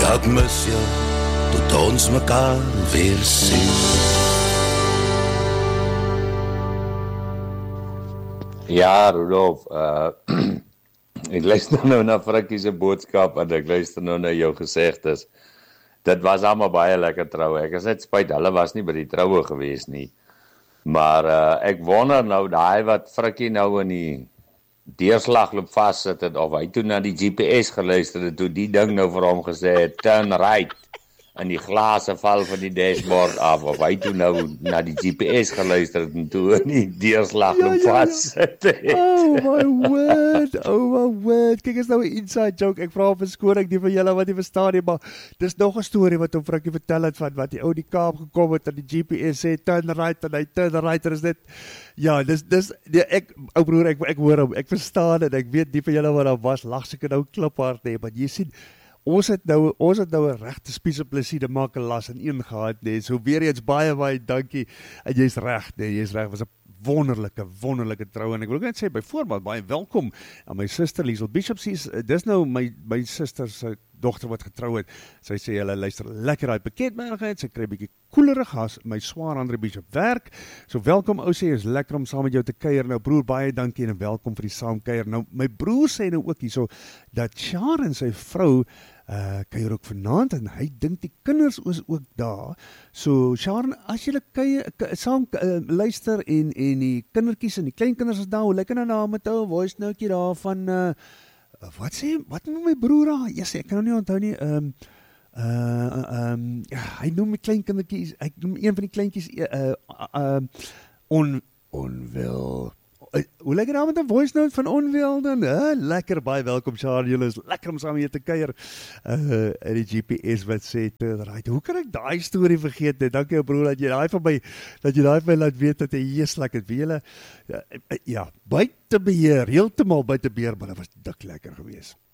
Ek mis jou tot ons mekaar weer sien. Ja, Rudolf, ek luister nou na Frikkie se boodskap en ek luister nou na jou gesegdes. Dit was allemaal baie lekker troue. Ek is net spyt, hulle was nie by die troue gewees nie. Maar ek wonder nou, daai wat Frikkie nou in die deurslagloop vassit het, of hy toe na die GPS geluister het, toe die ding nou vir hom gesê het, turn right, en die glase val van die dashboard af, of hy toe nou na die GPS geluister het, en toe in die deurslagloop vassit het. Oh my word, kyk, is nou 'n inside joke, ek vra verskoning die van julle wat nie verstaan nie, maar dis nog 'n storie wat hom Frikkie vertel het, van wat die ou die Kaap gekom het, en die GPS sê, turn right, en hy turn right, en is dit, ja, dis, ou broer, ek hoor hom, ek verstaan het, ek weet die van julle wat daar was, lag seker nou kliphard nie, maar jy sien, ons het nou 'n regte spies op plesier te maak 'n las in een gehad, nee, so weer eens baie dankie, en jy's reg, was 'n wonderlike trou, en ek wil ook net sê, byvoorbeeld, baie welkom aan my suster Liesel Bishop, dis nou my suster se dogter wat getrou het, sy sê, hulle luister lekker uit bekendmatigheid, sy kry 'n bietjie koelerig as my swaar Andre Bishop werk, so welkom ou sê, is lekker om saam met jou te kuier, nou broer, baie dankie en welkom vir die saamkuier, nou my broer sê nou ook hierso, dat Sharon sy vrou, kuier ook vanaand, en hy dink die kinders is ook daar, so Sharon, as julle saam luister, en die kindertjies en die kleinkinders is daar, hoe lekker nou na met jou, voice note daar van, wat noem my broer daar? Yes, ek kan nou nie onthou nie, hy noem my kleinkindertjies, ek noem een van die kleintjies, onwil, hoe lekker daar met 'n voice note van onwil dan, lekker, baie welkom Sharon, julle is lekker om saam hier te kuier, in die GPS wat sê, right, hoe kan ek daai storie vergeet, dankie jou broer, dat jy daai van my laat weet, dat hy heeslik het, wie julle, ja, buite beheer, heeltemal buite beheer, maar dit was dik lekker geweest.